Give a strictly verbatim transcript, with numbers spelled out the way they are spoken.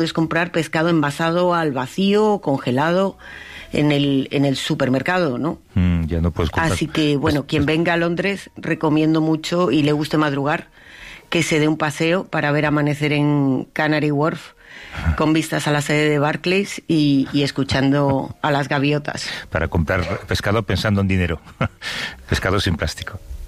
Puedes comprar pescado envasado al vacío, congelado, en el en el supermercado, ¿no? Mm, ya no puedes comprar. Así que, bueno, pues, quien pues... venga a Londres, recomiendo mucho y le guste madrugar, que se dé un paseo para ver amanecer en Canary Wharf, con vistas a la sede de Barclays y, y escuchando a las gaviotas. Para comprar pescado pensando en dinero. Pescado sin plástico.